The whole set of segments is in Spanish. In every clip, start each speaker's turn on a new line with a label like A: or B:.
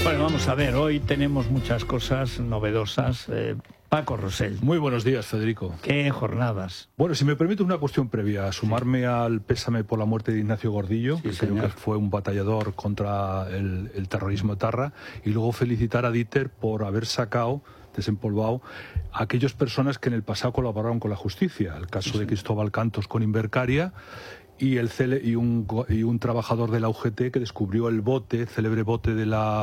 A: Bueno, vamos a ver, hoy tenemos muchas cosas novedosas. Paco Rosell.
B: Muy buenos días, Federico.
A: ¿Qué jornadas?
B: Bueno, si me permite una cuestión previa, sumarme al pésame por la muerte de Ignacio Gordillo, que creo que fue un batallador contra el terrorismo etarra, y luego felicitar a Dieter por haber sacado, desempolvado, a aquellas personas que en el pasado colaboraron con la justicia. El caso de Cristóbal Cantos con Invercaria y un trabajador de la UGT que descubrió el célebre bote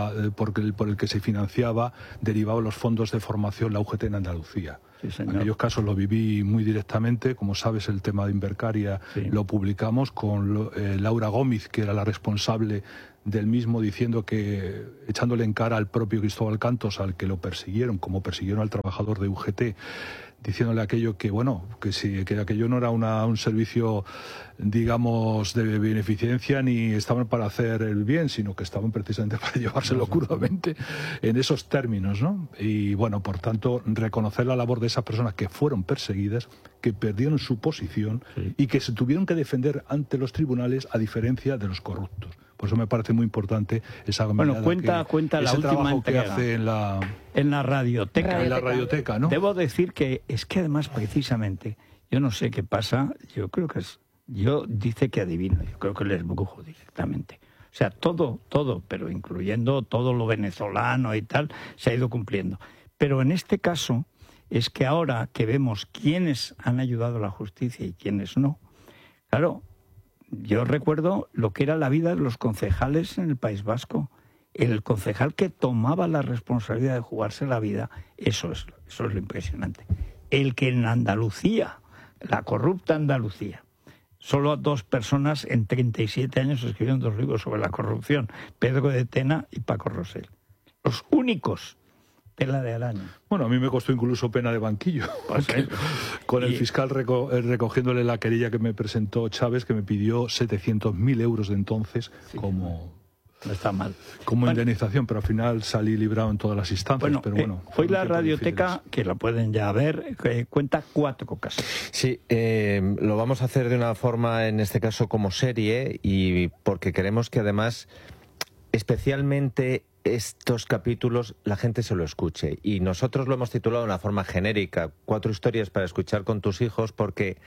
B: por el que se financiaba, derivado de los fondos de formación la UGT en Andalucía. En aquellos casos lo viví muy directamente. Como sabes, el tema de Invercaria lo publicamos con Laura Gómez, que era la responsable del mismo, diciendo que, echándole en cara al propio Cristóbal Cantos, al que lo persiguieron, como persiguieron al trabajador de UGT, diciéndole aquello que, bueno, que aquello no era un servicio, digamos, de beneficencia, ni estaban para hacer el bien, sino que estaban precisamente para llevárselo crudamente en esos términos, ¿no? Y, bueno, por tanto, reconocer la labor de esas personas que fueron perseguidas, que perdieron su posición y que se tuvieron que defender ante los tribunales, a diferencia de los corruptos. Por eso me parece muy importante esa mirada,
A: cuenta la última entrega
B: que hace en la
A: radioteca.
B: En la radioteca, ¿no?
A: Debo decir que es que además, precisamente, yo no sé qué pasa, yo creo que dice que adivino, yo creo que les brujo directamente. O sea, todo, pero incluyendo todo lo venezolano y tal, se ha ido cumpliendo. Pero en este caso es que ahora que vemos quiénes han ayudado a la justicia y quiénes no, claro, yo recuerdo lo que era la vida de los concejales en el País Vasco. El concejal que tomaba la responsabilidad de jugarse la vida, eso es lo impresionante. El que en Andalucía, la corrupta Andalucía, solo 2 personas en 37 años escribieron 2 libros sobre la corrupción, Pedro de Tena y Paco Rosell. Los únicos. Tela de araña.
B: Bueno, a mí me costó incluso pena de banquillo. Con el fiscal recogiéndole la querella que me presentó Chávez, que me pidió 700.000 euros de entonces como...
A: No está mal.
B: Como indemnización, pero al final salí librado en todas las instancias.
A: Hoy la radioteca, que la pueden ya ver, cuenta 4 casos.
C: Sí, lo vamos a hacer de una forma, en este caso, como serie, y porque queremos que además, especialmente estos capítulos, la gente se lo escuche. Y nosotros lo hemos titulado de una forma genérica, 4 historias para escuchar con tus hijos, porque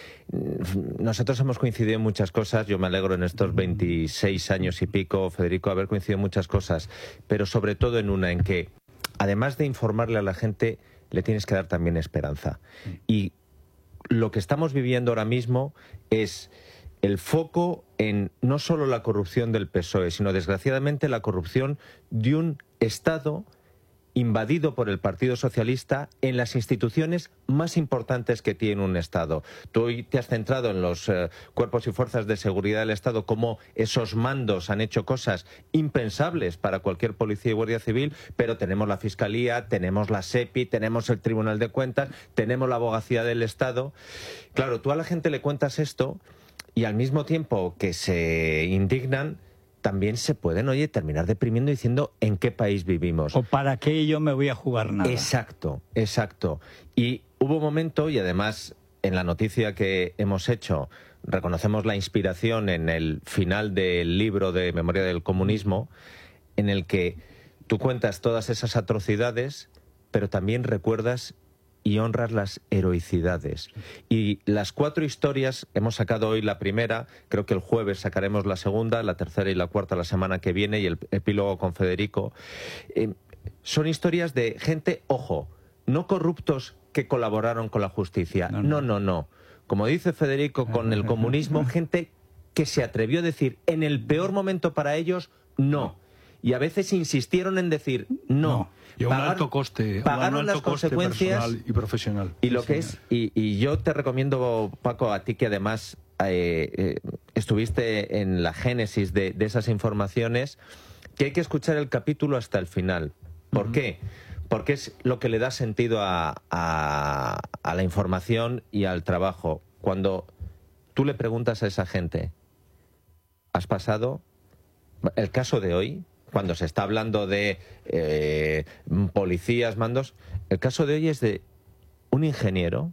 C: nosotros hemos coincidido en muchas cosas. Yo me alegro en estos 26 años y pico, Federico, haber coincidido en muchas cosas, pero sobre todo en una en que, además de informarle a la gente, le tienes que dar también esperanza. Y lo que estamos viviendo ahora mismo es el foco en no solo la corrupción del PSOE, sino desgraciadamente la corrupción de un Estado invadido por el Partido Socialista en las instituciones más importantes que tiene un Estado. Tú hoy te has centrado en los cuerpos y fuerzas de seguridad del Estado, cómo esos mandos han hecho cosas impensables para cualquier policía y guardia civil, pero tenemos la Fiscalía, tenemos la SEPI, tenemos el Tribunal de Cuentas, tenemos la Abogacía del Estado. Claro, tú a la gente le cuentas esto y al mismo tiempo que se indignan, también se pueden, terminar deprimiendo diciendo en qué país vivimos.
A: O para qué yo me voy a jugar nada.
C: Exacto. Y hubo un momento, y además en la noticia que hemos hecho, reconocemos la inspiración en el final del libro de Memoria del Comunismo, en el que tú cuentas todas esas atrocidades, pero también recuerdas y honras las heroicidades. Y las 4 historias, hemos sacado hoy la primera, creo que el jueves sacaremos la segunda, la tercera y la cuarta la semana que viene, y el epílogo con Federico. Son historias de gente, ojo, no corruptos que colaboraron con la justicia. No. Como dice Federico, con el comunismo, gente que se atrevió a decir en el peor momento para ellos, no. Y a veces insistieron en decir no.
B: Y a un alto coste,
C: pagaron las consecuencias
B: personal y profesional.
C: Y lo que es, y yo te recomiendo, Paco, a ti que además estuviste en la génesis de esas informaciones, que hay que escuchar el capítulo hasta el final. ¿Por qué? Porque es lo que le da sentido a la información y al trabajo. Cuando tú le preguntas a esa gente, ¿has pasado? El caso de hoy, cuando se está hablando de policías, mandos, el caso de hoy es de un ingeniero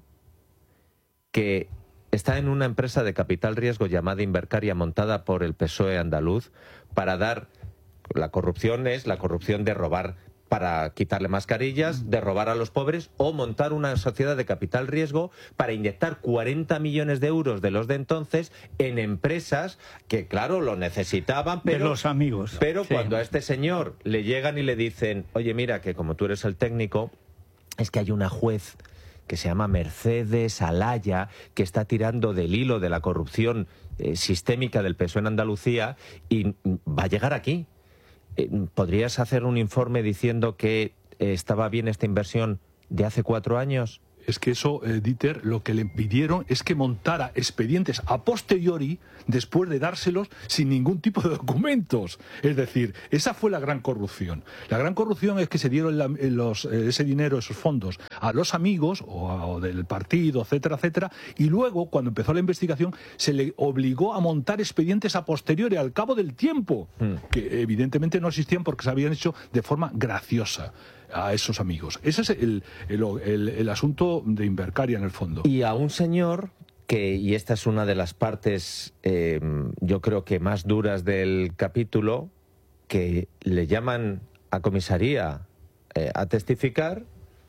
C: que está en una empresa de capital riesgo llamada Invercaria, montada por el PSOE andaluz, para dar la corrupción es la corrupción de robar para quitarle mascarillas, de robar a los pobres o montar una sociedad de capital riesgo para inyectar 40 millones de euros de los de entonces en empresas que, claro, lo necesitaban, pero...
A: De los amigos.
C: Pero cuando a este señor le llegan y le dicen, oye, mira, que como tú eres el técnico, es que hay una juez que se llama Mercedes Alaya, que está tirando del hilo de la corrupción sistémica del PSOE en Andalucía y va a llegar aquí. ¿Podrías hacer un informe diciendo que estaba bien esta inversión de hace 4 años?
B: Es que eso, Dieter, lo que le pidieron es que montara expedientes a posteriori después de dárselos sin ningún tipo de documentos. Es decir, esa fue la gran corrupción. La gran corrupción es que se dieron ese dinero, esos fondos, a los amigos o del partido, etcétera, etcétera, y luego, cuando empezó la investigación, se le obligó a montar expedientes a posteriori, al cabo del tiempo, que evidentemente no existían porque se habían hecho de forma graciosa a esos amigos. Ese es el asunto de Invercaria en el fondo.
C: Y a un señor que, y esta es una de las partes yo creo que más duras del capítulo, que le llaman a comisaría a testificar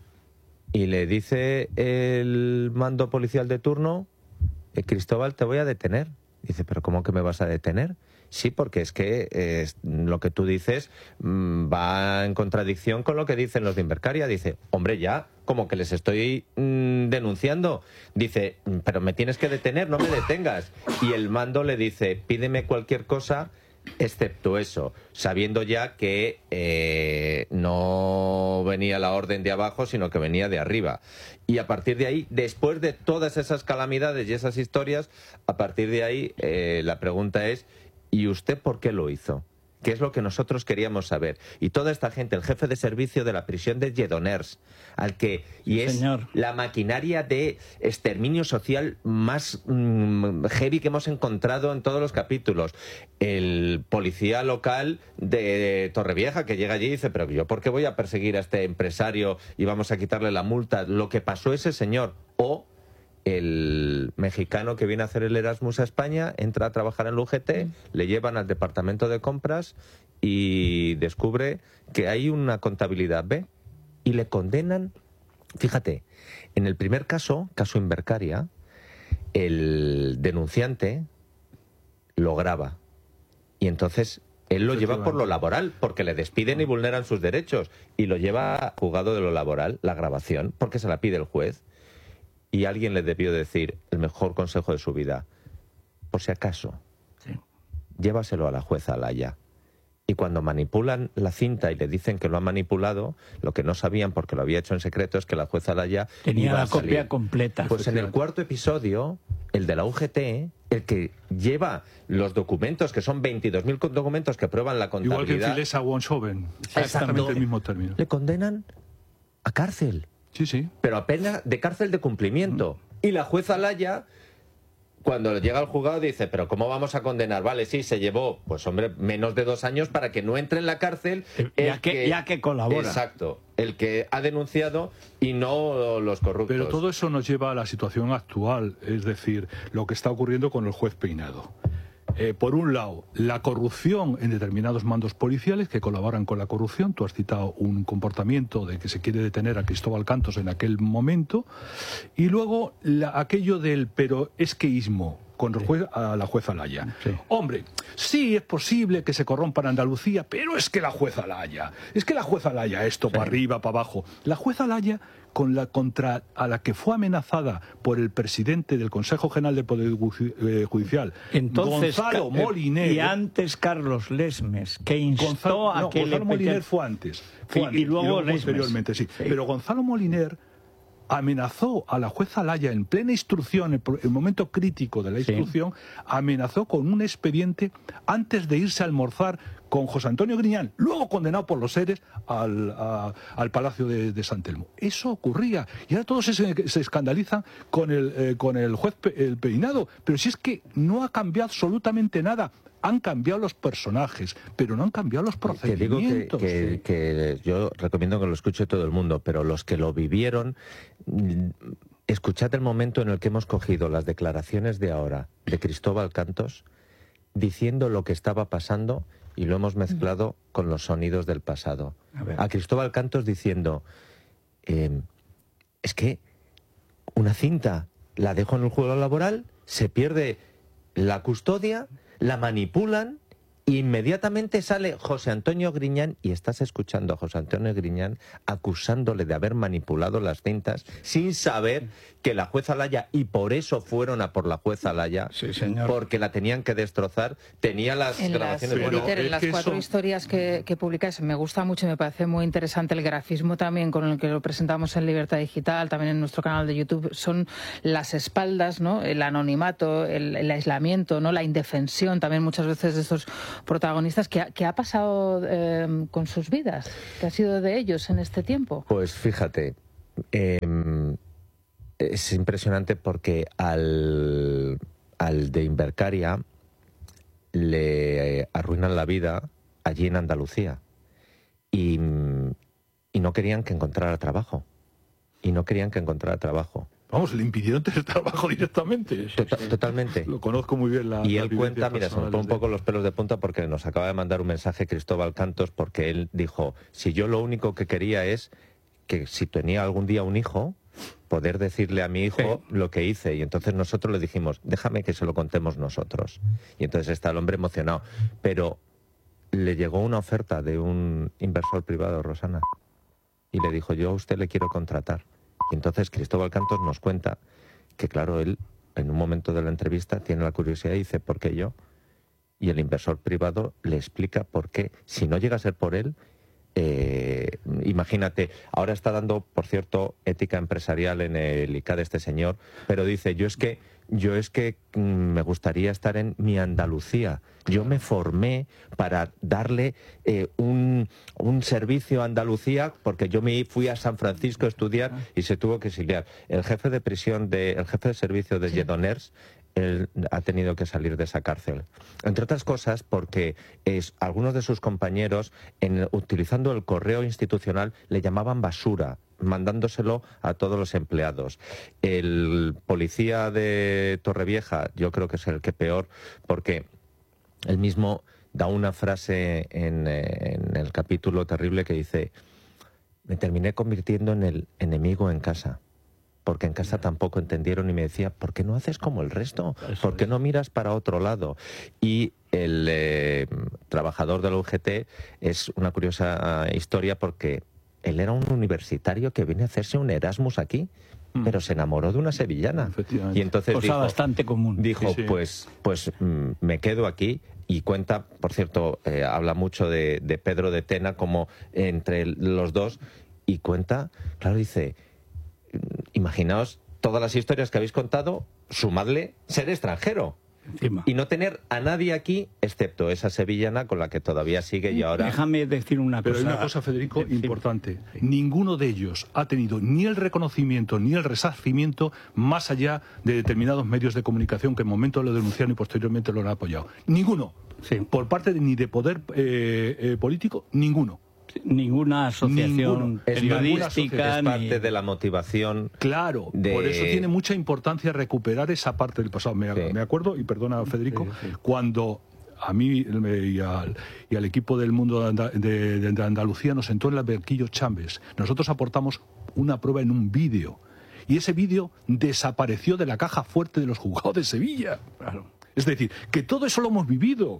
C: y le dice el mando policial de turno, Cristóbal, te voy a detener. Dice, ¿pero cómo que me vas a detener? Sí, porque es que lo que tú dices va en contradicción con lo que dicen los de Invercaria. Dice, hombre, ya, como que les estoy denunciando. Dice, pero me tienes que detener, no me detengas. Y el mando le dice, pídeme cualquier cosa excepto eso, sabiendo ya que no venía la orden de abajo, sino que venía de arriba. Y a partir de ahí, después de todas esas calamidades y esas historias, a partir de ahí la pregunta es, ¿y usted por qué lo hizo? ¿Qué es lo que nosotros queríamos saber? Y toda esta gente, el jefe de servicio de la prisión de Lledoners, al que, y es la maquinaria de exterminio social más heavy que hemos encontrado en todos los capítulos. El policía local de Torrevieja que llega allí y dice, pero yo ¿por qué voy a perseguir a este empresario y vamos a quitarle la multa? Lo que pasó ese señor. O el mexicano que viene a hacer el Erasmus a España, entra a trabajar en la UGT, le llevan al departamento de compras y descubre que hay una contabilidad B y le condenan. Fíjate, en el primer caso Invercaria, el denunciante lo graba y entonces él lo lleva por lo laboral, porque le despiden y vulneran sus derechos, y lo lleva a juzgado de lo laboral, la grabación, porque se la pide el juez. Y alguien le debió decir el mejor consejo de su vida, por si acaso, llévaselo a la jueza Alaya. Y cuando manipulan la cinta y le dicen que lo ha manipulado, lo que no sabían porque lo había hecho en secreto es que la jueza Alaya
A: tenía la copia completa.
C: Pues en el cuarto episodio, el de la UGT, el que lleva los documentos, que son 22.000 documentos que prueban la contabilidad...
B: Igual que Filesa Wonschoven, exactamente el mismo término.
C: Le condenan a cárcel.
B: Sí, sí.
C: Pero apenas de cárcel de cumplimiento. Y la jueza Alaya, cuando llega al juzgado, dice, pero ¿cómo vamos a condenar? Vale, sí, se llevó, pues hombre, menos de 2 años para que no entre en la cárcel
A: ya que colabora.
C: Exacto, el que ha denunciado y no los corruptos.
B: Pero todo eso nos lleva a la situación actual, es decir, lo que está ocurriendo con el juez Peinado. Por un lado, la corrupción en determinados mandos policiales que colaboran con la corrupción. Tú has citado un comportamiento de que se quiere detener a Cristóbal Cantos en aquel momento. Y luego aquello del pero esqueísmo con la jueza Alaya. Sí. Hombre, sí es posible que se corrompa en Andalucía, pero es que la jueza Alaya, esto para arriba, para abajo. La jueza Alaya, contra a la que fue amenazada por el presidente del Consejo General del Poder Judicial,
A: entonces,
B: Gonzalo Moliner,
A: y antes Carlos Lesmes, que instó a que
B: Gonzalo Moliner fue antes, y luego posteriormente, sí. Pero Gonzalo Moliner amenazó a la jueza Alaya en plena instrucción, en el momento crítico de la instrucción, amenazó con un expediente antes de irse a almorzar con José Antonio Griñán, luego condenado por los seres al Palacio de San Telmo. Eso ocurría. Y ahora todos se escandalizan con el juez Peinado. Pero si es que no ha cambiado absolutamente nada. Han cambiado los personajes, pero no han cambiado los procedimientos.
C: Te digo que yo recomiendo que lo escuche todo el mundo, pero los que lo vivieron, escuchad el momento en el que hemos cogido las declaraciones de ahora de Cristóbal Cantos, diciendo lo que estaba pasando y lo hemos mezclado con los sonidos del pasado. A Cristóbal Cantos diciendo, es que una cinta la dejo en el juego laboral, se pierde la custodia, la manipulan, e inmediatamente sale José Antonio Griñán, y estás escuchando a José Antonio Griñán acusándole de haber manipulado las cintas sin saber que la jueza Laya, y por eso fueron a por la jueza Laya,
A: sí, señor,
C: porque la tenían que destrozar, tenía las grabaciones.
D: En las 4 historias que publicáis, me gusta mucho y me parece muy interesante el grafismo también con el que lo presentamos en Libertad Digital, también en nuestro canal de YouTube, son las espaldas, ¿no? El anonimato, el aislamiento, ¿no? La indefensión también muchas veces de estos protagonistas. ¿Qué ha pasado con sus vidas? ¿Qué ha sido de ellos en este tiempo?
C: Pues fíjate, es impresionante porque al de Invercaria le arruinan la vida allí en Andalucía y no querían que encontrara trabajo.
B: Vamos, le impidieron tener trabajo directamente.
C: Totalmente.
B: Lo conozco muy bien.
C: Y él cuenta, mira, se me pone un poco los pelos de punta porque nos acaba de mandar un mensaje Cristóbal Cantos, porque él dijo, si yo lo único que quería es que si tenía algún día un hijo, poder decirle a mi hijo lo que hice. Y entonces nosotros le dijimos, déjame que se lo contemos nosotros. Y entonces está el hombre emocionado. Pero le llegó una oferta de un inversor privado, Rosana, y le dijo, yo a usted le quiero contratar. Y entonces Cristóbal Cantos nos cuenta que, claro, él en un momento de la entrevista tiene la curiosidad y dice, ¿por qué yo? Y el inversor privado le explica por qué. Si no llega a ser por él, imagínate, ahora está dando, por cierto, ética empresarial en el ICAD este señor, pero dice, yo es que me gustaría estar en mi Andalucía. Yo me formé para darle un servicio a Andalucía, porque yo me fui a San Francisco a estudiar y se tuvo que exiliar. El jefe de servicio de Lledoners, él ha tenido que salir de esa cárcel. Entre otras cosas porque algunos de sus compañeros, utilizando el correo institucional, le llamaban basura, mandándoselo a todos los empleados. El policía de Torrevieja, yo creo que es el que peor, porque él mismo da una frase en el capítulo terrible que dice, me terminé convirtiendo en el enemigo en casa. Porque en casa tampoco entendieron y me decía, ¿por qué no haces como el resto? ¿Por qué no miras para otro lado? Y el trabajador de la UGT es una curiosa historia porque él era un universitario que viene a hacerse un Erasmus aquí, pero se enamoró de una sevillana. Y entonces
A: cosa bastante común.
C: Dijo, pues me quedo aquí. Y cuenta, por cierto, habla mucho de Pedro de Tena como entre los dos, y cuenta, claro, dice, imaginaos todas las historias que habéis contado, sumadle ser extranjero.
A: Encima.
C: Y no tener a nadie aquí, excepto esa sevillana con la que todavía sigue y ahora...
A: Déjame decir una cosa.
B: Pero hay una cosa, Federico, importante. Ninguno de ellos ha tenido ni el reconocimiento ni el resarcimiento más allá de determinados medios de comunicación que en momento lo denunciaron y posteriormente lo han apoyado. Ninguno.
A: Sí.
B: Por parte ni de poder político, ninguno.
A: Ninguna asociación periodística.
C: Es parte de la motivación.
B: Claro, por eso tiene mucha importancia recuperar esa parte del pasado. Me acuerdo, y perdona, Federico, cuando a mí y al equipo del Mundo de Andalucía nos sentó en el Alberquillo Chambes. Nosotros aportamos una prueba en un vídeo. Y ese vídeo desapareció de la caja fuerte de los juzgados de Sevilla. Claro. Es decir, que todo eso lo hemos vivido.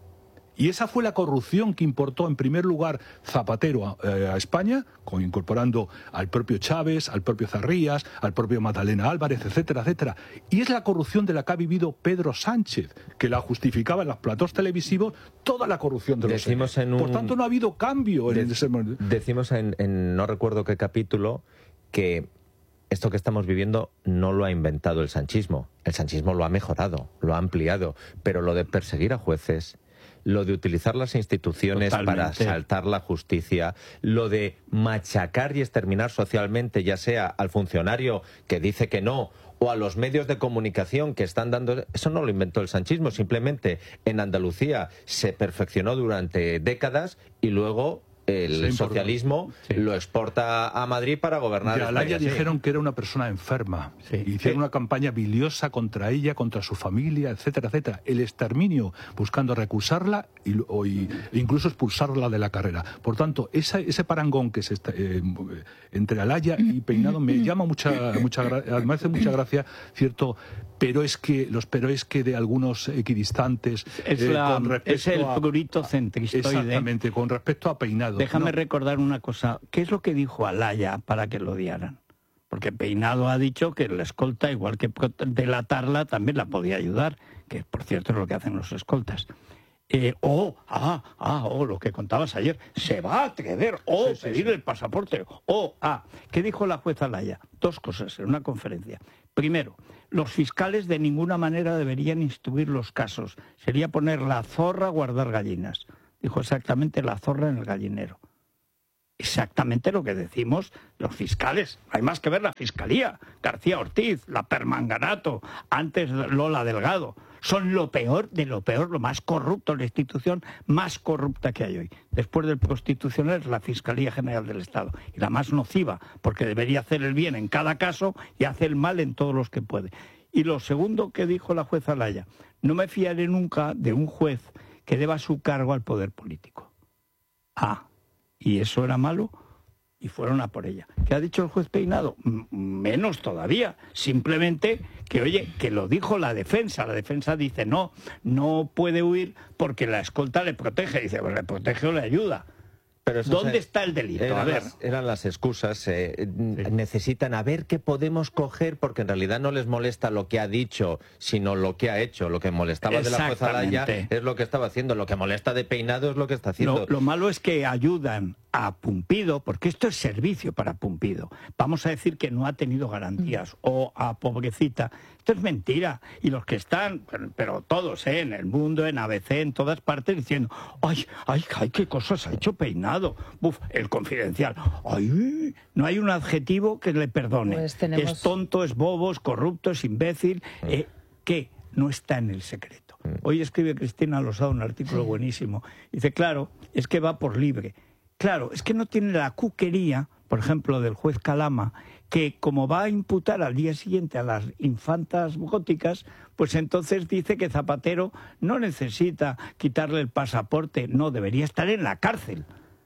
B: Y esa fue la corrupción que importó en primer lugar Zapatero a España, incorporando al propio Chávez, al propio Zarrías, al propio Magdalena Álvarez, etcétera, etcétera. Y es la corrupción de la que ha vivido Pedro Sánchez, que la justificaba en los platós televisivos toda la corrupción de los
C: decimos
B: Por tanto, no ha habido cambio en ese momento.
C: Decimos en no recuerdo qué capítulo que esto que estamos viviendo no lo ha inventado el sanchismo. El sanchismo lo ha mejorado, lo ha ampliado, pero lo de perseguir a jueces, lo de utilizar las instituciones para asaltar la justicia, lo de machacar y exterminar socialmente, ya sea al funcionario que dice que no, o a los medios de comunicación que están dando... Eso no lo inventó el sanchismo, simplemente en Andalucía se perfeccionó durante décadas y luego el socialismo lo exporta a Madrid para gobernar.
B: De Alaya dijeron que era una persona enferma. Hicieron una campaña biliosa contra ella, contra su familia, etcétera, etcétera. El exterminio, buscando recusarla e incluso expulsarla de la carrera. Por tanto, ese parangón que se está, entre Alaya y Peinado me llama me hace mucha gracia, cierto, pero es que de algunos equidistantes
A: es el prurito centristoide.
B: Exactamente, con respecto a Peinado.
A: Déjame recordar una cosa. ¿Qué es lo que dijo Alaya para que lo odiaran? Porque Peinado ha dicho que la escolta, igual que delatarla, también la podía ayudar, que por cierto es lo que hacen los escoltas. Lo que contabas ayer, se va a atrever, pedir el pasaporte, ¿Qué dijo la jueza Alaya? Dos cosas en una conferencia. Primero, los fiscales de ninguna manera deberían instruir los casos, sería poner la zorra a guardar gallinas. Dijo exactamente la zorra en el gallinero. Exactamente lo que decimos los fiscales. Hay más que ver la Fiscalía. García Ortiz, la Permanganato, antes Lola Delgado. Son lo peor de lo peor, lo más corrupto, la institución más corrupta que hay hoy. Después del Constitucional es la Fiscalía General del Estado. Y la más nociva, porque debería hacer el bien en cada caso y hace el mal en todos los que puede. Y lo segundo que dijo la jueza Alaya, no me fiaré nunca de un juez que deba su cargo al poder político. ¿Y eso era malo? Y fueron a por ella. ¿Qué ha dicho el juez Peinado? Menos todavía. Simplemente que lo dijo la defensa. La defensa dice, no puede huir porque la escolta le protege. Dice, pues le protege o le ayuda. Pero ¿dónde está el delito?
C: Eran las excusas. Necesitan a ver qué podemos coger, porque en realidad no les molesta lo que ha dicho, sino lo que ha hecho. Lo que molestaba de la jueza Alaya es lo que estaba haciendo. Lo que molesta de Peinado es lo que está haciendo.
A: Lo malo es que ayudan a Pumpido, porque esto es servicio para Pumpido. Vamos a decir que no ha tenido garantías, o a Pobrecita. Esto es mentira. Y los que están, pero todos, en el mundo, en ABC, en todas partes, diciendo, ay, qué cosas ha hecho Peinado. El Confidencial. Ay, no hay un adjetivo que le perdone.
D: Pues tenemos...
A: Es tonto, es bobo, es corrupto, es imbécil. ¿Qué? No está en el secreto. Hoy escribe Cristina Losada un artículo buenísimo. Dice, claro, es que va por libre. Claro, es que no tiene la cuquería, por ejemplo, del juez Calama, que como va a imputar al día siguiente a las infantas góticas, pues entonces dice que Zapatero no necesita quitarle el pasaporte, no, debería estar en la cárcel.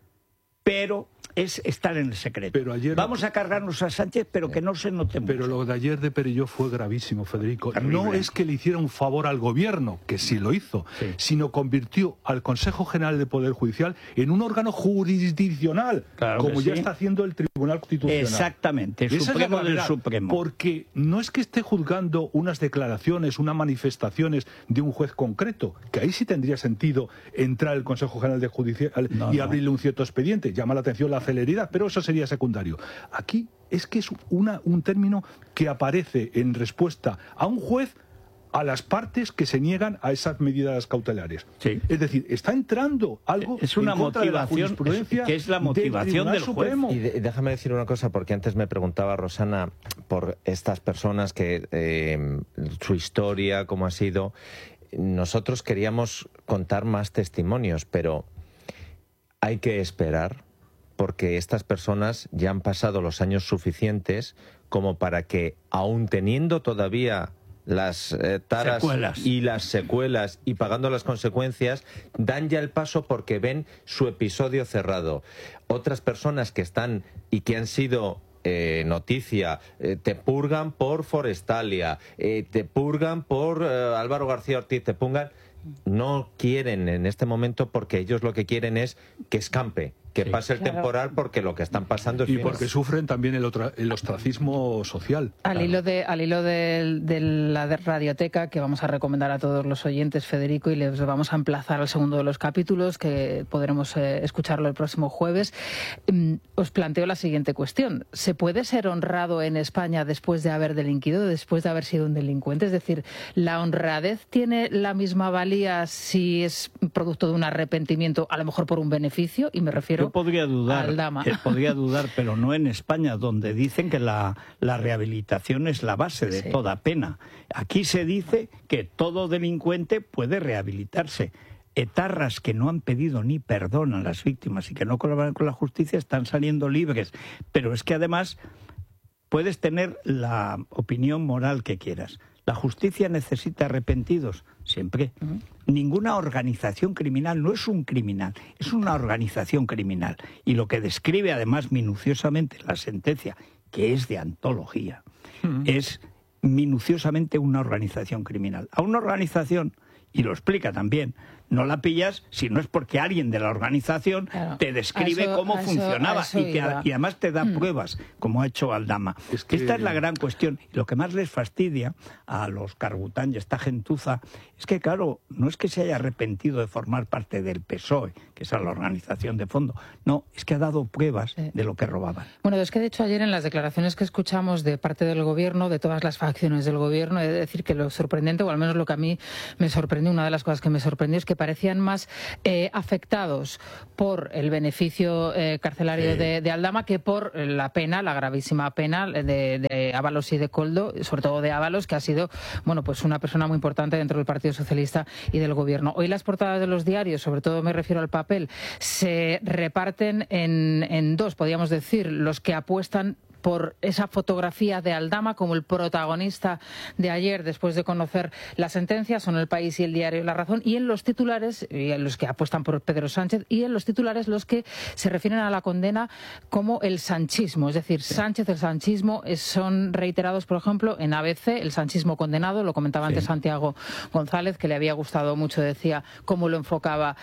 A: Pero es estar en el secreto.
B: Pero ayer...
A: Vamos a cargarnos a Sánchez, pero que no se note mucho.
B: Pero lo de ayer de Perelló fue gravísimo, Federico.
A: Terrible.
B: No es que le hiciera un favor al gobierno, que sí lo hizo, sino convirtió al Consejo General de Poder Judicial en un órgano jurisdiccional, como ya está haciendo el Tribunal Constitucional.
A: Exactamente, el Supremo del Supremo.
B: Porque no es que esté juzgando unas declaraciones, unas manifestaciones de un juez concreto, que ahí sí tendría sentido entrar el Consejo General de Judicial y abrirle un cierto expediente. Llama la atención la celeridad, pero eso sería secundario. Aquí es que es un término que aparece en respuesta a un juez a las partes que se niegan a esas medidas cautelares. Es decir, está entrando algo
A: es una
B: en contra de la jurisprudencia
A: que es la motivación del
B: Supremo.
C: Y déjame decir una cosa, porque antes me preguntaba Rosana por estas personas que su historia, cómo ha sido. Nosotros queríamos contar más testimonios, pero hay que esperar, porque estas personas ya han pasado los años suficientes como para que, aún teniendo todavía las taras y las secuelas y pagando las consecuencias, dan ya el paso porque ven su episodio cerrado. Otras personas que están y que han sido noticia, te purgan por Forestalia, te purgan por Álvaro García Ortiz, te purgan... No quieren en este momento, porque ellos lo que quieren es que escampe, que pase el temporal, porque lo que están pasando es...
B: Y porque sufren también el ostracismo social.
D: Al hilo de la radioteca, que vamos a recomendar a todos los oyentes, Federico, y les vamos a emplazar al segundo de los capítulos, que podremos escucharlo el próximo jueves, os planteo la siguiente cuestión. ¿Se puede ser honrado en España después de haber delinquido, después de haber sido un delincuente? Es decir, ¿la honradez tiene la misma valía si es producto de un arrepentimiento, a lo mejor por un beneficio? Y me refiero...
A: Yo podría dudar, pero no en España, donde dicen que la rehabilitación es la base de toda pena. Aquí se dice que todo delincuente puede rehabilitarse. etarras que no han pedido ni perdón a las víctimas y que no colaboran con la justicia están saliendo libres. Pero es que además puedes tener la opinión moral que quieras. La justicia necesita arrepentidos, siempre. Ninguna organización criminal no es un criminal, es una organización criminal. Y lo que describe además minuciosamente la sentencia, que es de antología, es minuciosamente una organización criminal. A una organización, y lo explica también, no la pillas si no es porque alguien de la organización te describe cómo funcionaba y además te da pruebas, como ha hecho Aldama. Esta es la gran cuestión. Y lo que más les fastidia a los Cargután y a esta gentuza es que, claro, no es que se haya arrepentido de formar parte del PSOE, que es la organización de fondo. No, es que ha dado pruebas de lo que robaban.
D: Bueno, es que de hecho ayer en las declaraciones que escuchamos de parte del gobierno, de todas las facciones del gobierno, he de decir que lo sorprendente, o al menos lo que a mí me sorprendió, una de las cosas que me sorprendió es que parecían más afectados por el beneficio carcelario de Aldama que por la pena, la gravísima pena de Ábalos y de Koldo, sobre todo de Ábalos, que ha sido, bueno, pues una persona muy importante dentro del Partido Socialista y del Gobierno. Hoy las portadas de los diarios, sobre todo me refiero al papel, se reparten en dos, podríamos decir, los que apuestan por esa fotografía de Aldama como el protagonista de ayer después de conocer la sentencia, son El País y el diario La Razón, y en los titulares, y en los que apuestan por Pedro Sánchez, y en los titulares los que se refieren a la condena como el sanchismo, es decir, Sánchez, el sanchismo, son reiterados, por ejemplo, en ABC, el sanchismo condenado, lo comentaba antes Santiago González, que le había gustado mucho, decía, cómo lo enfocaba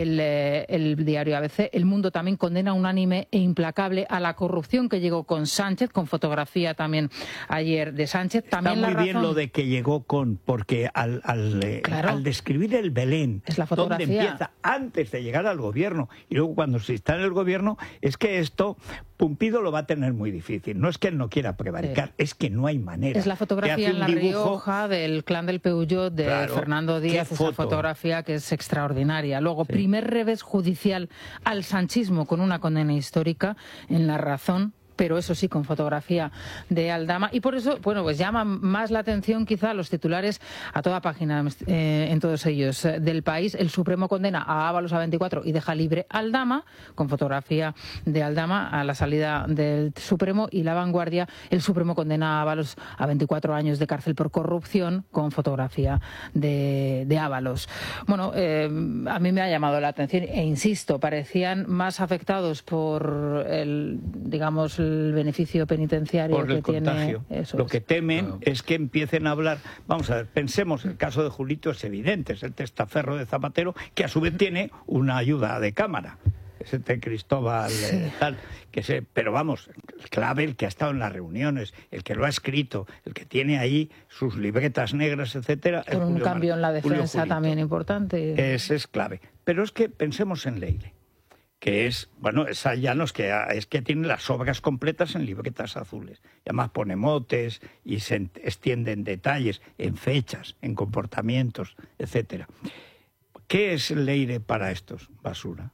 D: el diario ABC. El Mundo también condena unánime e implacable a la corrupción que llegó con Sánchez, con fotografía también ayer de Sánchez. También
A: está muy
D: La
A: bien
D: Razón.
A: Lo de que llegó con, porque al describir el Belén,
D: es la fotografía,
A: donde empieza antes de llegar al gobierno y luego cuando se está en el gobierno, es que esto Pumpido lo va a tener muy difícil. No es que él no quiera prevaricar, es que no hay manera.
D: Es la fotografía en La Rioja del clan del Peugeot de Fernando Díaz, esa fotografía que es extraordinaria. Luego, primer revés judicial al sanchismo con una condena histórica en La Razón, pero eso sí, con fotografía de Aldama. Y por eso, bueno, pues llama más la atención quizá los titulares a toda página, en todos ellos, del País. El Supremo condena a Ábalos a 24 y deja libre a Aldama, con fotografía de Aldama a la salida del Supremo. Y La Vanguardia, el Supremo condena a Ábalos a 24 años de cárcel por corrupción, con fotografía de Ábalos. Bueno, a mí me ha llamado la atención e insisto, parecían más afectados por el beneficio penitenciario
A: por el
D: que
A: contagio.
D: Tiene. Eso
A: Lo que temen es que empiecen a hablar. Vamos a ver, pensemos, el caso de Julito es evidente, es el testaferro de Zapatero, que a su vez tiene una ayuda de cámara. Ese de Cristóbal, tal, pero vamos, clave, el que ha estado en las reuniones, el que lo ha escrito, el que tiene ahí sus libretas negras, etcétera.
D: Con un cambio en la defensa también importante.
A: Ese es clave. Pero es que pensemos en Leire, que es, bueno, esa ya no es que tiene las obras completas en libretas azules. Y además pone motes y se extienden detalles en fechas, en comportamientos, etcétera. ¿Qué es Leire para estos? Basura.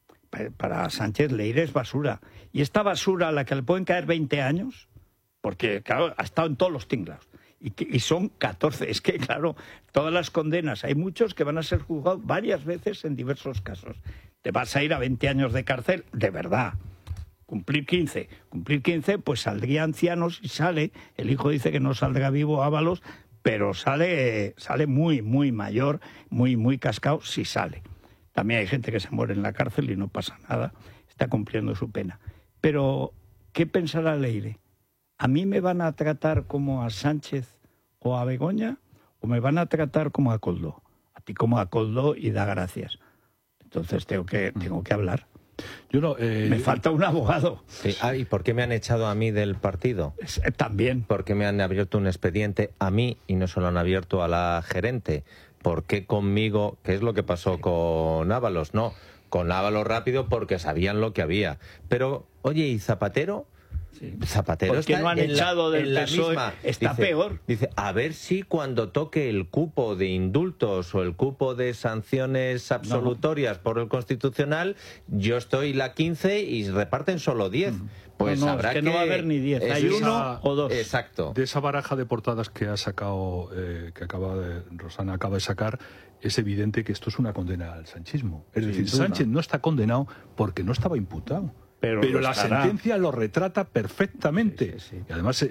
A: Para Sánchez, Leire es basura. Y esta basura a la que le pueden caer 20 años, porque, claro, ha estado en todos los tinglados. Y son 14. Es que, claro, todas las condenas, hay muchos que van a ser juzgados varias veces en diversos casos. Te vas a ir a 20 años de cárcel, de verdad. Cumplir 15, pues saldría ancianos y sale. El hijo dice que no saldrá vivo Ábalos, pero sale muy, muy mayor, muy, muy cascado, si sale. También hay gente que se muere en la cárcel y no pasa nada, está cumpliendo su pena. Pero, ¿qué pensará Leire? ¿A mí me van a tratar como a Sánchez o a Begoña o me van a tratar como a Koldo? A ti como a Koldo y da gracias. Entonces tengo que hablar.
B: Yo no,
A: me falta un abogado.
C: Sí. ¿Y por qué me han echado a mí del partido?
A: También.
C: ¿Por qué me han abierto un expediente a mí y no se lo han abierto a la gerente? ¿Por qué conmigo? ¿Qué es lo que pasó con Ábalos? No, con Ábalos rápido porque sabían lo que había. Pero, oye, ¿y Zapatero? Zapatero
A: porque
C: está
A: no han echado del PSOE, está peor.
C: Dice, a ver si cuando toque el cupo de indultos o el cupo de sanciones absolutorias por el Constitucional, yo estoy la 15 y reparten solo 10. Pues habrá
A: es que no va a haber ni 10, hay uno o dos.
C: Exacto.
B: De esa baraja de portadas que ha sacado, Rosana acaba de sacar, es evidente que esto es una condena al sanchismo. Es decir, Sánchez no está condenado porque no estaba imputado. Pero la sentencia lo retrata perfectamente. Y además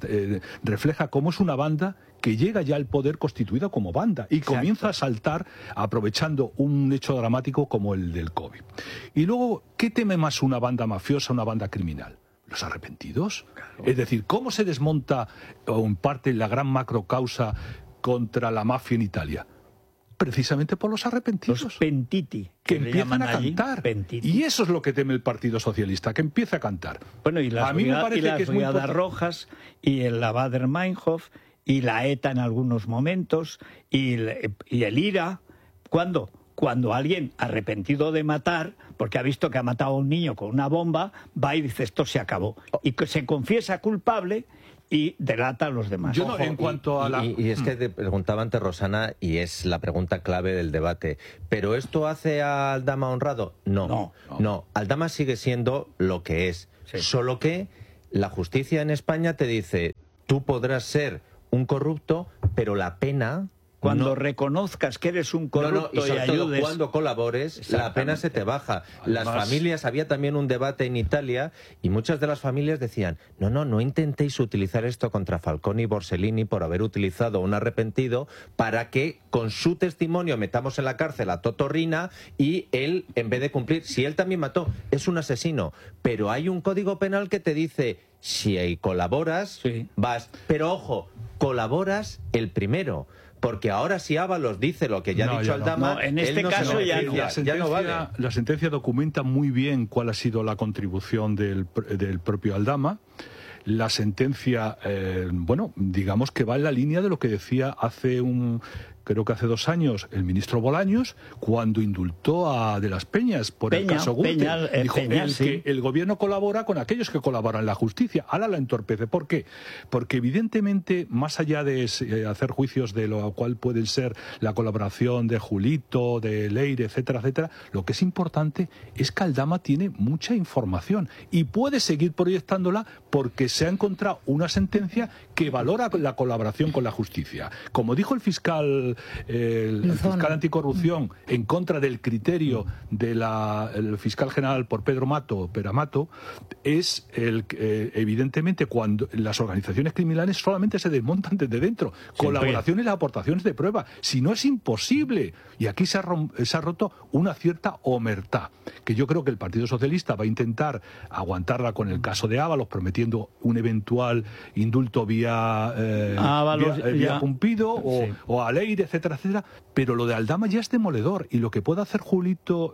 B: refleja cómo es una banda que llega ya al poder constituida como banda y comienza a saltar aprovechando un hecho dramático como el del COVID. Y luego, ¿qué teme más una banda mafiosa, una banda criminal? ¿Los arrepentidos? Claro. Es decir, ¿cómo se desmonta o en parte la gran macrocausa contra la mafia en Italia? Precisamente por los arrepentidos.
A: Los pentiti.
B: Que empiezan a cantar. Pentiti. Y eso es lo que teme el Partido Socialista, que empiece a cantar.
A: Bueno, y las Brigadas Rojas, y el Bader-Meinhof, y la ETA en algunos momentos, y el IRA. ¿Cuándo? Cuando alguien arrepentido de matar, porque ha visto que ha matado a un niño con una bomba, va y dice esto se acabó. Y que se confiesa culpable y delata a los demás.
C: En cuanto a y es que te preguntaba antes Rosana, y es la pregunta clave del debate, ¿pero esto hace a Aldama honrado? No. Aldama sigue siendo lo que es, solo que la justicia en España te dice, tú podrás ser un corrupto, pero la pena...
A: Cuando reconozcas que eres un corrupto
C: y
A: ayudes...
C: todo cuando colabores, la pena se te baja. Además, las familias, había también un debate en Italia y muchas de las familias decían, no intentéis utilizar esto contra Falcone y Borsellino por haber utilizado un arrepentido para que con su testimonio metamos en la cárcel a Toto Riina y él, en vez de cumplir, si él también mató, es un asesino. Pero hay un código penal que te dice, si colaboras, vas. Pero ojo, colaboras el primero. Porque ahora si Ábalos dice lo que ya ha dicho Aldama,
A: en este caso ya
B: no vale. La sentencia documenta muy bien cuál ha sido la contribución del propio Aldama. La sentencia, digamos que va en la línea de lo que decía creo que hace 2 años, el ministro Bolaños, cuando indultó a De las Peñas por el caso Gürtel. Dijo que el gobierno colabora con aquellos que colaboran en la justicia. Ahora la entorpece. ¿Por qué? Porque evidentemente, más allá de hacer juicios de lo cual pueden ser la colaboración de Julito, de Leire, etcétera, etcétera, lo que es importante es que Aldama tiene mucha información y puede seguir proyectándola porque se ha encontrado una sentencia que valora la colaboración con la justicia. Como dijo el fiscal anticorrupción en contra del criterio del fiscal general por Peramato, es evidentemente cuando las organizaciones criminales solamente se desmontan desde dentro. Colaboración y las aportaciones de prueba. Si no, es imposible. Y aquí se ha roto una cierta omertá, que yo creo que el Partido Socialista va a intentar aguantarla con el caso de Ábalos, prometiendo un eventual indulto vía Pumpido o a Leire, etcétera, etcétera, pero lo de Aldama ya es demoledor y lo que pueda hacer Julito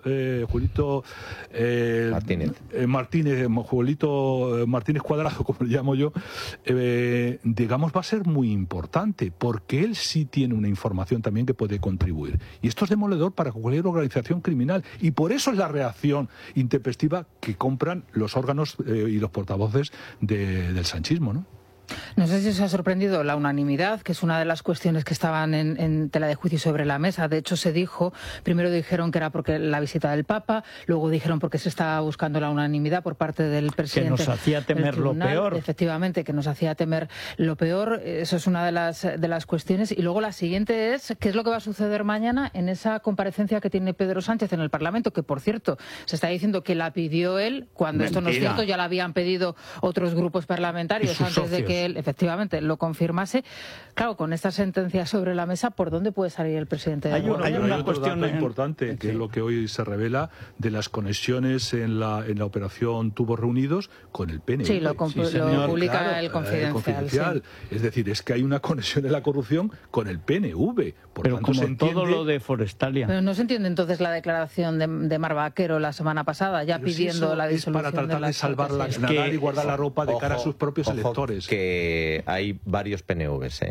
B: Martínez Cuadrado, como le llamo yo, digamos, va a ser muy importante porque él sí tiene una información también que puede contribuir y esto es demoledor para cualquier organización criminal y por eso es la reacción intempestiva que compran los órganos y los portavoces del sanchismo, ¿no?
D: No sé si os ha sorprendido la unanimidad, que es una de las cuestiones que estaban en tela de juicio sobre la mesa. De hecho, se dijo, primero dijeron que era porque la visita del Papa, luego dijeron porque se estaba buscando la unanimidad por parte del presidente.
A: Que nos hacía temer lo peor.
D: Efectivamente, que nos hacía temer lo peor. Eso es una de las cuestiones. Y luego la siguiente es, ¿qué es lo que va a suceder mañana en esa comparecencia que tiene Pedro Sánchez en el Parlamento? Que, por cierto, se está diciendo que la pidió él, cuando esto no es cierto, ya la habían pedido otros grupos parlamentarios antes de que él efectivamente lo confirmase. Claro, con esta sentencia sobre la mesa, ¿por dónde puede salir el presidente del gobierno?
B: Hay una cuestión importante, que es lo que hoy se revela de las conexiones en la operación Tubos Reunidos con el PNV.
D: Sí, lo publica el Confidencial.
B: Sí. Es decir, es que hay una conexión en la corrupción con el PNV.
A: Pero tanto, como todo lo de Forestalia.
D: Pero no se entiende entonces la declaración de Mar Vaquero la semana pasada, ya pidiendo la disolución
B: es para tratar de salvarla, nadar y guardar la ropa de cara a sus propios electores.
C: Que hay varios PNVs, ¿eh?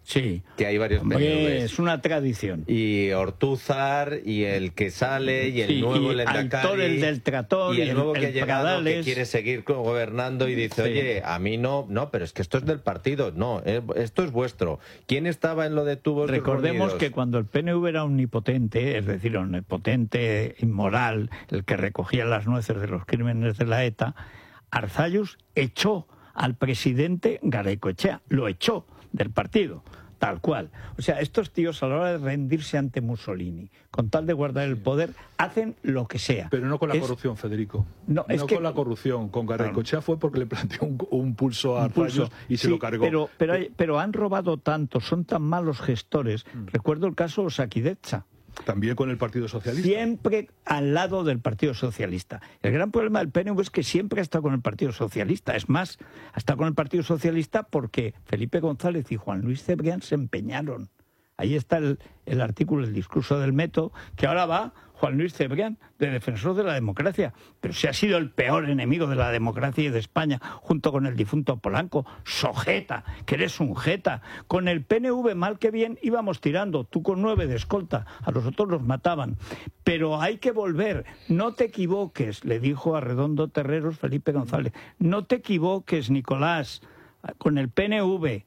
A: Sí.
C: Que hay varios PNVs.
A: Es una tradición.
C: Y Ortúzar, y el que sale, y el nuevo
A: Lendakari, el del Trator,
C: y el nuevo que ha llegado,
A: Pradales,
C: que quiere seguir gobernando y dice, oye, a mí no, pero es que esto es del partido, no, esto es vuestro. ¿Quién estaba en lo de tubos?
A: Recordemos que cuando el PNV era omnipotente, es decir, omnipotente, inmoral, el que recogía las nueces de los crímenes de la ETA, Arzallus echó al presidente Garaikoetxea, lo echó del partido, tal cual. O sea, estos tíos a la hora de rendirse ante Mussolini, con tal de guardar el poder, hacen lo que sea.
B: Pero no con la corrupción, Federico. No con la corrupción. Con Garaikoetxea fue porque le planteó un pulso a Arzallus y se lo cargó.
A: Pero han robado tanto, son tan malos gestores. Recuerdo el caso Osakidetza.
B: También con el Partido Socialista.
A: Siempre al lado del Partido Socialista. El gran problema del PNV es que siempre ha estado con el Partido Socialista. Es más, ha estado con el Partido Socialista porque Felipe González y Juan Luis Cebrián se empeñaron. Ahí está el artículo, el discurso del Método, que ahora va Juan Luis Cebrián, de defensor de la democracia. Pero si ha sido el peor enemigo de la democracia y de España, junto con el difunto Polanco, sojeta, que eres un jeta. Con el PNV, mal que bien, íbamos tirando, tú con 9 de escolta, a los otros los mataban. Pero hay que volver, no te equivoques, le dijo a Redondo Terreros Felipe González, no te equivoques, Nicolás, con el PNV,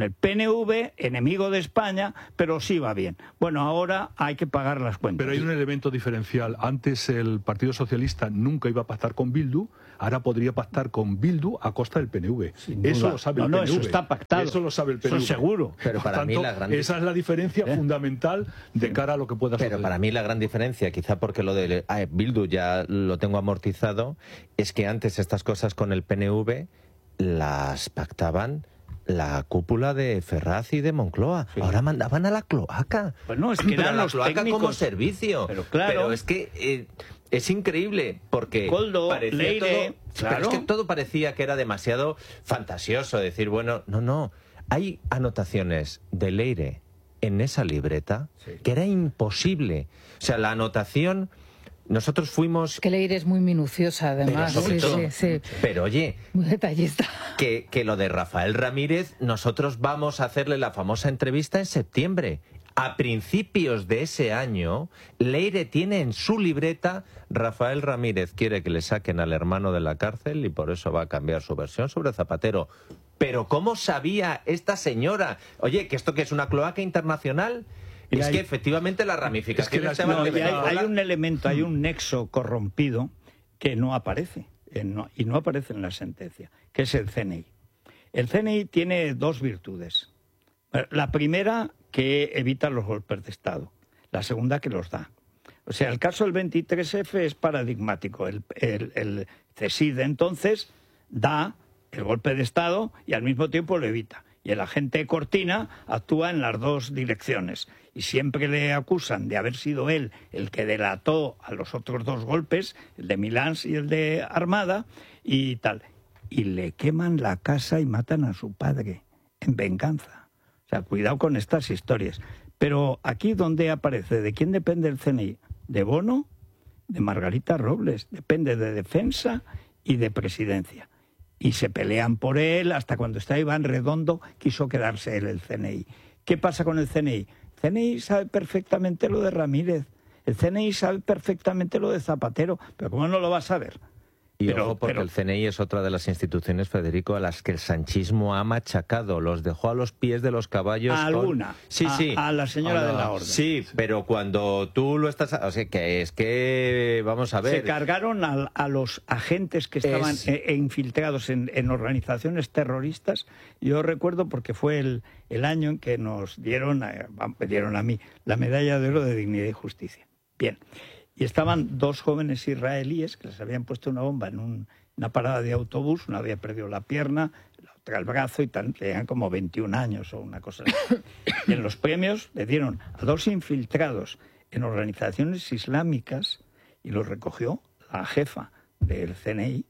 A: enemigo de España, pero sí va bien. Bueno, ahora hay que pagar las cuentas.
B: Pero hay un elemento diferencial. Antes el Partido Socialista nunca iba a pactar con Bildu, ahora podría pactar con Bildu a costa del PNV. Eso lo sabe el PNV.
A: No, eso está pactado.
B: Eso lo sabe el PNV.
A: Eso seguro.
C: Pero
B: Por tanto, esa es la diferencia fundamental de cara a lo que pueda suceder.
C: Pero para mí la gran diferencia, quizá porque lo de Bildu ya lo tengo amortizado, es que antes estas cosas con el PNV las pactaban la cúpula de Ferraz y de Moncloa. Sí. Ahora mandaban a la cloaca.
A: Bueno, es que eran
C: la
A: los
C: cloaca
A: técnicos
C: como servicio.
A: Pero claro.
C: Pero es que es increíble porque
A: Coldo,
C: parecía
A: Leire,
C: todo,
A: claro.
C: Pero es que todo parecía que era demasiado fantasioso. Decir, bueno, no. Hay anotaciones de Leire en esa libreta que era imposible. O sea, la anotación... Nosotros fuimos...
D: Es que Leire es muy minuciosa, además. Sí.
C: Pero oye...
D: Muy detallista.
C: Que lo de Rafael Ramírez, nosotros vamos a hacerle la famosa entrevista en septiembre. A principios de ese año, Leire tiene en su libreta, Rafael Ramírez quiere que le saquen al hermano de la cárcel y por eso va a cambiar su versión sobre Zapatero. Pero ¿cómo sabía esta señora? Oye, ¿que esto que es una cloaca internacional? Es que efectivamente la ramificación
A: hay un elemento, hay un nexo corrompido que no aparece, y no aparece en la sentencia, que es el CNI. El CNI tiene 2 virtudes. La primera, que evita los golpes de Estado. La segunda, que los da. O sea, el caso del 23F es paradigmático. El CSID entonces da el golpe de Estado y al mismo tiempo lo evita. Y el agente Cortina actúa en las 2 direcciones. Y siempre le acusan de haber sido él el que delató a los otros 2 golpes, el de Milans y el de Armada, y tal. Y le queman la casa y matan a su padre, en venganza. O sea, cuidado con estas historias. Pero aquí, ¿dónde aparece? ¿De quién depende el CNI? ¿De Bono? De Margarita Robles. Depende de Defensa y de Presidencia. Y se pelean por él, hasta cuando está Iván Redondo quiso quedarse él el CNI. ¿Qué pasa con el CNI? El CNI sabe perfectamente lo de Ramírez, el CNI sabe perfectamente lo de Zapatero, pero ¿cómo no lo va a saber?
C: Y ojo, porque el CNI es otra de las instituciones, Federico, a las que el sanchismo ha machacado, los dejó a los pies de los caballos.
A: A alguna, a la señora de la Orden.
C: Sí, pero cuando tú lo estás... O sea, que es que, vamos a ver...
A: Se cargaron a los agentes que estaban infiltrados en organizaciones terroristas. Yo recuerdo porque fue el año en que nos dieron a mí la medalla de oro de Dignidad y Justicia. Bien. Y estaban 2 jóvenes israelíes que les habían puesto una bomba en una parada de autobús, una había perdido la pierna, la otra el brazo y tal, tenían como 21 años o una cosa así. Y en los premios le dieron a 2 infiltrados en organizaciones islámicas y los recogió la jefa del CNI,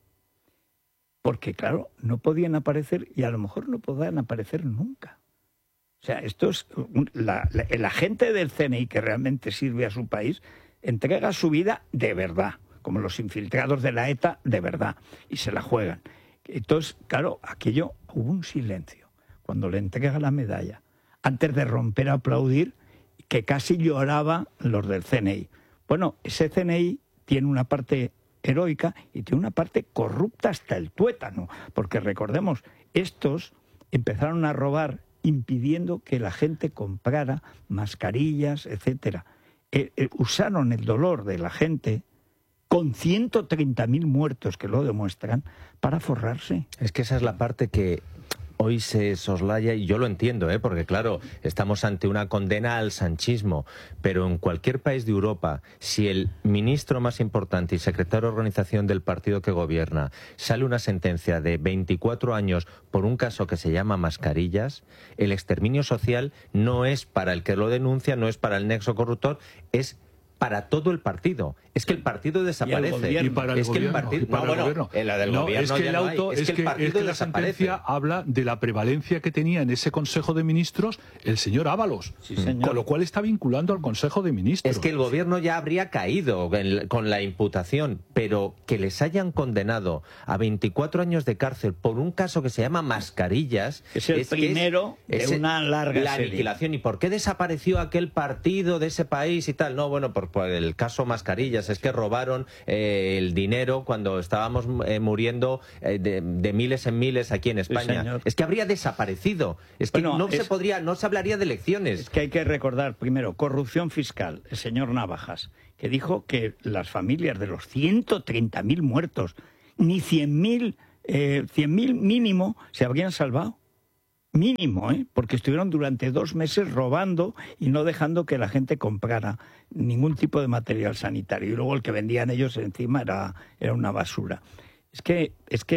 A: porque claro, no podían aparecer y a lo mejor no podrán aparecer nunca. O sea, esto es el agente del CNI que realmente sirve a su país entrega su vida de verdad, como los infiltrados de la ETA de verdad, y se la juegan. Entonces, claro, hubo un silencio. Cuando le entrega la medalla antes de romper a aplaudir, que casi lloraban los del CNI. Bueno, ese CNI tiene una parte heroica y tiene una parte corrupta hasta el tuétano, porque recordemos, estos empezaron a robar impidiendo que la gente comprara mascarillas, etcétera. Usaron el dolor de la gente, con 130.000 muertos que lo demuestran, para forrarse.
C: Es que esa es la parte que hoy se soslaya, y yo lo entiendo, porque claro, estamos ante una condena al sanchismo, pero en cualquier país de Europa, si el ministro más importante y secretario de organización del partido que gobierna sale una sentencia de 24 años por un caso que se llama mascarillas, el exterminio social no es para el que lo denuncia, no es para el nexo corruptor, es para todo el partido. Es que el partido desaparece.
B: Y para el gobierno.
C: La del gobierno
B: es que el auto, es que la sentencia habla de la prevalencia que tenía en ese Consejo de Ministros el señor Ábalos.
A: Sí, señor.
B: Con lo cual está vinculando al Consejo de Ministros.
C: Es que el gobierno ya habría caído con la imputación, pero que les hayan condenado a 24 años de cárcel por un caso que se llama mascarillas...
A: Es el primero de una larga
C: la
A: serie.
C: Aniquilación. ¿Y por qué desapareció aquel partido de ese país y tal? No, bueno, por el caso mascarillas. Es que robaron el dinero cuando estábamos muriendo de miles en miles aquí en España.
A: Sí,
C: es que habría desaparecido. Es que no se hablaría de elecciones.
A: Es que hay que recordar primero, corrupción fiscal, el señor Navajas, que dijo que las familias de los 130.000 muertos, ni 100.000 mínimo, se habrían salvado. Mínimo, porque estuvieron durante 2 meses robando y no dejando que la gente comprara ningún tipo de material sanitario. Y luego el que vendían ellos encima era una basura. Es que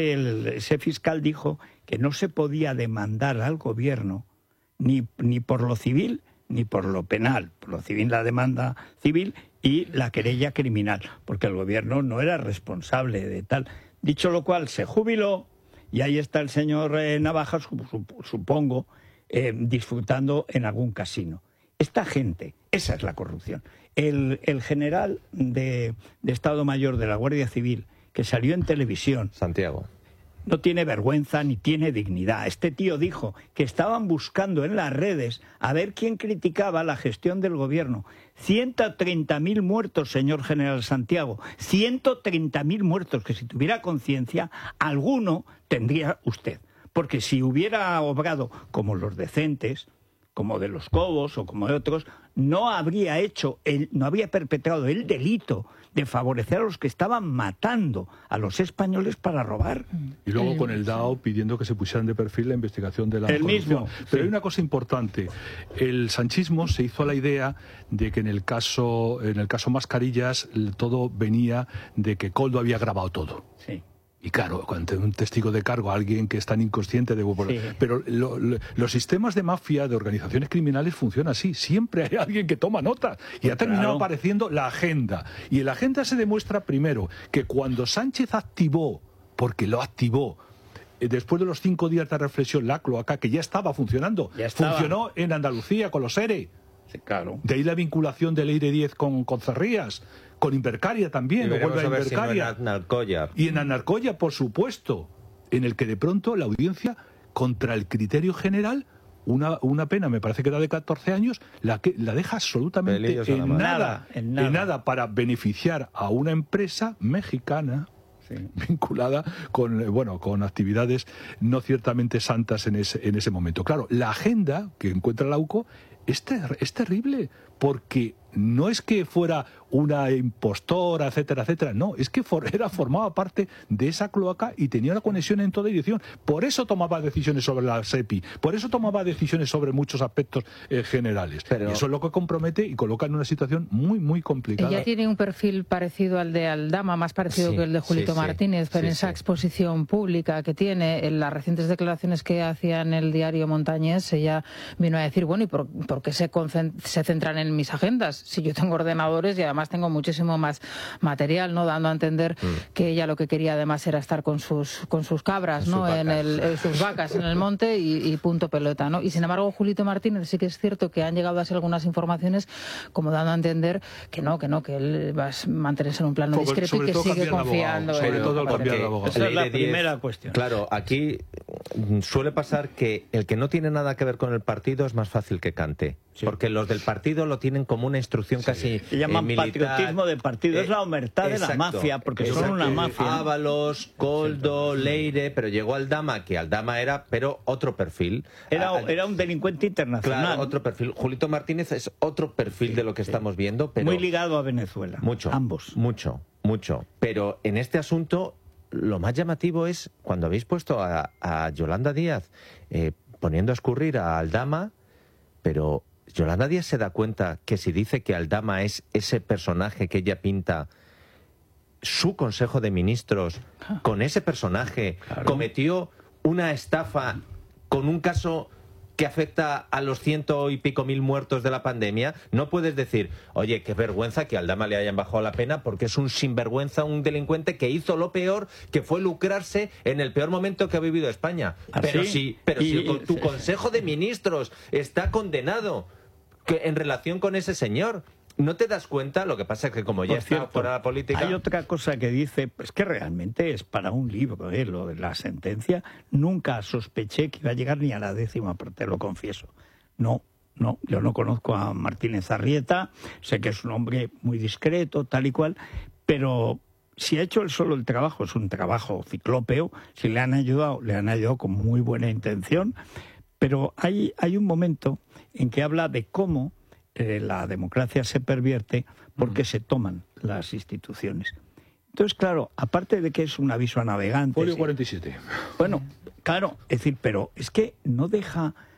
A: ese fiscal dijo que no se podía demandar al gobierno ni por lo civil ni por lo penal. Por lo civil la demanda civil y la querella criminal, porque el gobierno no era responsable de tal. Dicho lo cual, se jubiló. Y ahí está el señor Navajas, supongo, disfrutando en algún casino. Esta gente, esa es la corrupción. El general de Estado Mayor de la Guardia Civil, que salió en televisión...
C: Santiago.
A: No tiene vergüenza ni tiene dignidad. Este tío dijo que estaban buscando en las redes a ver quién criticaba la gestión del gobierno. 130.000 muertos, señor general Santiago. 130.000 muertos, que si tuviera conciencia, alguno tendría usted. Porque si hubiera obrado como los decentes, como de los Cobos o como de otros, no habría perpetrado el delito de favorecer a los que estaban matando a los españoles para robar.
B: Y luego con el DAO pidiendo que se pusieran de perfil la investigación de la corrupción.
A: Mismo.
B: Pero
A: sí.
B: Hay una cosa importante. El sanchismo se hizo a la idea de que en el caso Mascarillas todo venía de que Koldo había grabado todo.
A: Sí.
B: Y claro, cuando un testigo de cargo, alguien que es tan inconsciente de... Sí. Pero los sistemas de mafia, de organizaciones criminales funcionan así. Siempre hay alguien que toma nota. Y ha terminado apareciendo la agenda. Y en la agenda se demuestra primero que cuando Sánchez activó, porque lo activó, después de los 5 días de reflexión, la cloaca, que ya estaba funcionando, funcionó en Andalucía con los ERE.
A: Sí, claro.
B: De ahí la vinculación del EIRE 10 con Cerrías. Con Invercaria también,
C: y
B: o vuelve a Invercaria.
C: Si no en Anarcoya.
B: Y en Anarcoya, por supuesto, en el que de pronto la audiencia, contra el criterio general, una pena, me parece que era de 14 años, la deja absolutamente en nada para beneficiar a una empresa mexicana. Sí. Vinculada con actividades no ciertamente santas en ese momento. Claro, la agenda que encuentra la UCO es terrible, porque no es que fuera una impostora, etcétera, etcétera, no, es que formaba parte de esa cloaca y tenía una conexión en toda dirección. Por eso tomaba decisiones sobre la SEPI, por eso tomaba decisiones sobre muchos aspectos generales. Pero... Y eso es lo que compromete y coloca en una situación muy, muy complicada.
D: Ella tiene un perfil parecido al de Aldama, más parecido que el de Julito Martínez, pero en esa exposición pública que tiene, en las recientes declaraciones que hacía en el diario Montañés, ella vino a decir, bueno, ¿y por qué se centran en mis agendas? Si yo tengo ordenadores y además tengo muchísimo más material, ¿no? Dando a entender que ella lo que quería además era estar con sus cabras, ¿no? Sus vacas en el monte y punto pelota, ¿no? Y sin embargo, Julito Martínez sí que es cierto que han llegado a ser algunas informaciones como dando a entender que él va a mantenerse en un plano discreto y que sigue confiando.
B: Sobre todo al cambiar de abogado.
A: Esa es la primera cuestión.
C: Claro, aquí suele pasar que el que no tiene nada que ver con el partido es más fácil que cante. Sí. Porque los del partido lo tienen como una instrucción casi
A: se llaman
C: militar.
A: Patriotismo de partido, es la omertad de la mafia, porque son una mafia.
C: Ábalos, Coldo, Leire, pero llegó Aldama, que Aldama era, pero otro perfil.
A: Era un delincuente internacional.
C: Claro, otro perfil. Julito Martínez es otro perfil de lo que estamos viendo. Pero
A: muy ligado a Venezuela.
C: Mucho.
A: Ambos.
C: Mucho. Pero en este asunto, lo más llamativo es cuando habéis puesto a Yolanda Díaz poniendo a escurrir a Aldama, pero Yolanda Díaz se da cuenta que si dice que Aldama es ese personaje que ella pinta, su Consejo de Ministros con ese personaje cometió una estafa con un caso que afecta a los 100 y pico mil muertos de la pandemia. No puedes decir, oye, qué vergüenza que a Aldama le hayan bajado la pena porque es un sinvergüenza, un delincuente que hizo lo peor, que fue lucrarse en el peor momento que ha vivido España. Pero si tu Consejo de Ministros está condenado en relación con ese señor, ¿no te das cuenta? Lo que pasa es que como ya está fuera de la política...
A: Hay otra cosa que dice, pues que realmente es para un libro, lo de la sentencia. Nunca sospeché que iba a llegar ni a la 10ª parte, te lo confieso. No, yo no conozco a Martínez Arrieta, sé que es un hombre muy discreto, tal y cual, pero si ha hecho él solo el trabajo, es un trabajo ciclópeo, si le han ayudado con muy buena intención, pero hay un momento en que habla de cómo la democracia se pervierte porque se toman las instituciones. Entonces, claro, aparte de que es un aviso a navegantes...
B: Folio 47.
A: Bueno, claro, es decir, pero es que no deja